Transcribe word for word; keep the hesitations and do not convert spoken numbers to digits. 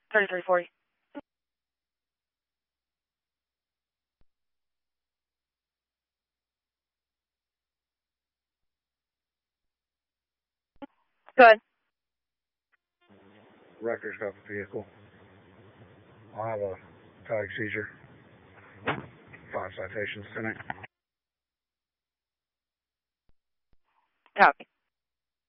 thirty-three forty. Good. Records got the vehicle. I'll have a tag seizure. Five citations tonight. Copy.